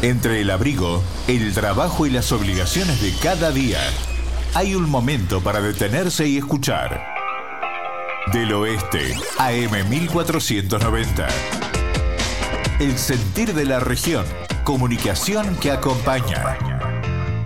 Entre el abrigo, el trabajo y las obligaciones de cada día, hay un momento para detenerse y escuchar. Del Oeste, AM 1490. El sentir de la región. Comunicación que acompaña.